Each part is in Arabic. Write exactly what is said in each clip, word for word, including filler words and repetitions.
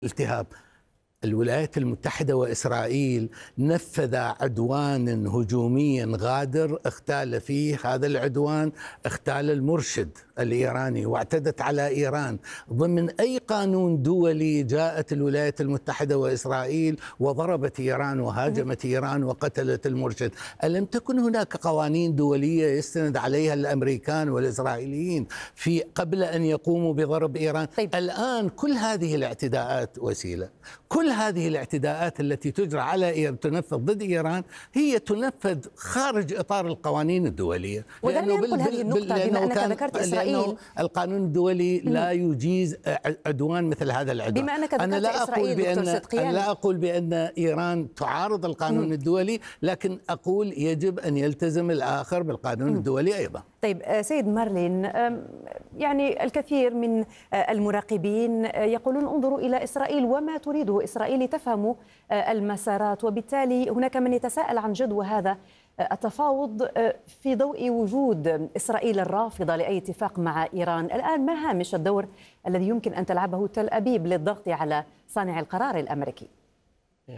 التهاب. الولايات المتحدة وإسرائيل نفذ عدوان هجوميا غادر اغتال فيه هذا العدوان اغتال المرشد الإيراني واعتدت على إيران. ضمن أي قانون دولي جاءت الولايات المتحدة وإسرائيل وضربت إيران وهاجمت إيران وقتلت المرشد؟ ألم تكن هناك قوانين دولية يستند عليها الأمريكان والإسرائيليين في قبل أن يقوموا بضرب إيران؟ طيب. الآن كل هذه الاعتداءات وسيلة، كل هذه الاعتداءات التي تجرى على إيران تنفذ ضد إيران هي تنفذ خارج إطار القوانين الدولية. ودعني أنقل هذه النقطة بما أنك ذكرت إسرائيل. لأنه القانون الدولي لا يجيز عدوان مثل هذا العدوان. بما أنك ذكرت أنا لا أقول بأن أنا لا أقول بأن إيران تعارض القانون مم. الدولي، لكن أقول يجب أن يلتزم الآخر بالقانون مم. الدولي أيضا. طيب سيد مارلين، يعني الكثير من المراقبين يقولون انظروا إلى إسرائيل وما تريده إسرائيل لتفهموا المسارات، وبالتالي هناك من يتساءل عن جدوى هذا التفاوض في ضوء وجود إسرائيل الرافضة لأي اتفاق مع إيران. الآن ما هامش الدور الذي يمكن أن تلعبه تل أبيب للضغط على صانع القرار الأمريكي؟ yeah.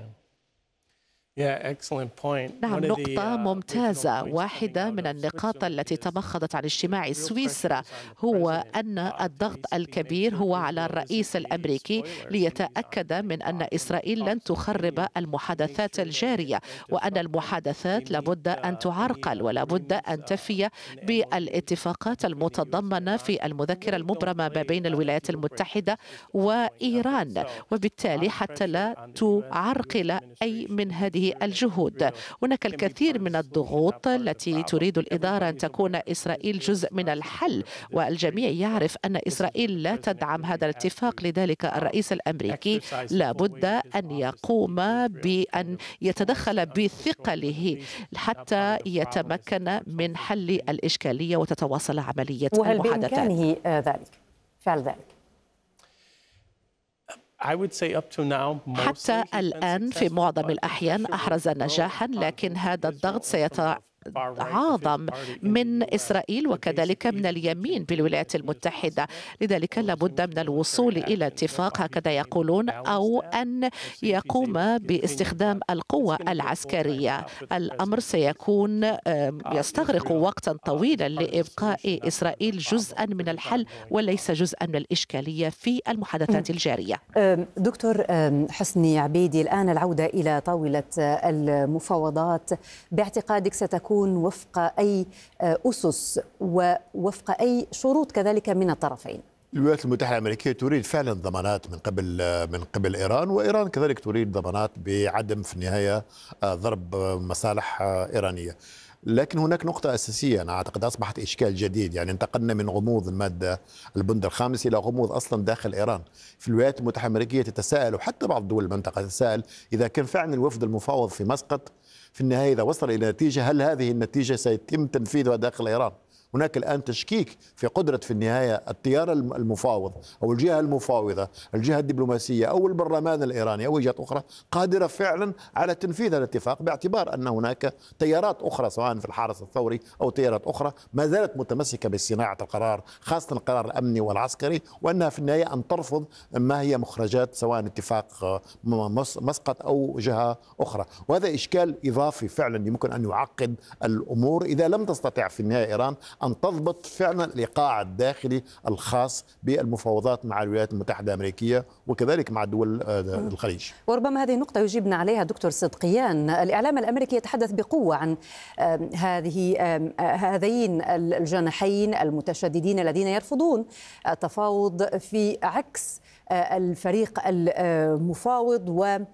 نعم، نقطة ممتازة. واحدة من النقاط التي تمخضت عن اجتماع سويسرا هو أن الضغط الكبير هو على الرئيس الأمريكي ليتأكد من أن إسرائيل لن تخرب المحادثات الجارية، وأن المحادثات لابد أن تعرقل ولابد أن تفي بالاتفاقات المتضمنة في المذكرة المبرمة ما بين الولايات المتحدة وإيران، وبالتالي حتى لا تعرقل أي من هذه الجهود. هناك الكثير من الضغوط التي تريد الإدارة أن تكون إسرائيل جزء من الحل، والجميع يعرف أن إسرائيل لا تدعم هذا الاتفاق. لذلك الرئيس الأمريكي لابد أن يقوم بأن يتدخل بثقله حتى يتمكن من حل الإشكالية وتتواصل عملية وهل المحادثات. وهل بإمكانه ذلك فعل ذلك؟ حتى الآن في معظم الأحيان أحرز نجاحا، لكن هذا الضغط سيتعاظم من إسرائيل وكذلك من اليمين بالولايات المتحدة. لذلك لابد من الوصول إلى اتفاق هكذا يقولون، أو أن يقوم باستخدام القوة العسكرية. الأمر سيكون يستغرق وقتا طويلا لإبقاء إسرائيل جزءا من الحل وليس جزءا من الإشكالية في المحادثات الجارية. دكتور حسني عبيدي، الآن العودة إلى طاولة المفاوضات باعتقادك ستكون وفق أي أسس ووفق أي شروط كذلك من الطرفين؟ الولايات المتحدة الأمريكية تريد فعلا ضمانات من قبل من قبل إيران، وإيران كذلك تريد ضمانات بعدم في النهاية ضرب مصالح إيرانية. لكن هناك نقطة أساسية أنا أعتقد أصبحت إشكال جديد، يعني انتقلنا من غموض المادة البند الخامس إلى غموض أصلا داخل إيران. في الولايات المتحدة الأمريكية تتساءل، وحتى بعض دول المنطقة تتساءل، إذا كان فعلا الوفد المفاوض في مسقط في النهاية إذا وصل إلى نتيجة، هل هذه النتيجة سيتم تنفيذها داخل إيران؟ هناك الآن تشكيك في قدرة في النهاية التيار المفاوض أو الجهة المفاوضة، الجهة الدبلوماسية أو البرلمان الإيراني أو جهات أخرى قادرة فعلا على تنفيذ الاتفاق، باعتبار أن هناك تيارات أخرى سواء في الحرس الثوري أو تيارات أخرى ما زالت متمسكة بصناعة القرار، خاصة القرار الأمني والعسكري، وأنها في النهاية أن ترفض ما هي مخرجات سواء اتفاق مسقط أو جهة أخرى. وهذا إشكال إضافي فعلا يمكن أن يعقد الأمور إذا لم تستطع في النهاية إيران أن تضبط فعلا الإيقاع الداخلي الخاص بالمفاوضات مع الولايات المتحدة الأمريكية وكذلك مع دول الخليج. وربما هذه النقطة يجيبنا عليها دكتور صدقيان. الإعلام الأمريكي يتحدث بقوة عن هذه هذين الجناحين المتشددين الذين يرفضون التفاوض في عكس الفريق المفاوض،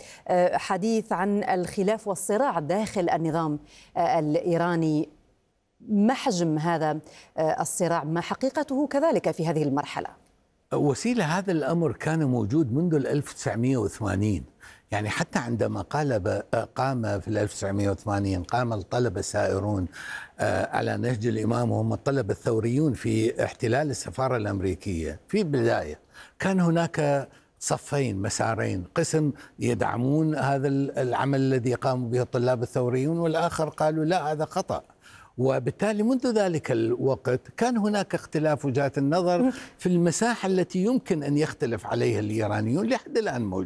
وحديث عن الخلاف والصراع داخل النظام الإيراني. ما حجم هذا الصراع؟ ما حقيقته كذلك في هذه المرحلة؟ وسيلة هذا الأمر كان موجود منذ ألف وتسعمئة وثمانين، يعني حتى عندما قال قام في ألف وتسعمئة وثمانين قام الطلبة السائرون على نهج الإمام وهم الطلبة الثوريون في احتلال السفارة الأمريكية. في البداية كان هناك صفين مسارين، قسم يدعمون هذا العمل الذي قاموا به الطلاب الثوريون، والآخر قالوا لا هذا خطأ. وبالتالي منذ ذلك الوقت كان هناك اختلاف وجهات النظر في المساحة التي يمكن أن يختلف عليها الإيرانيون، لحد الآن موجود.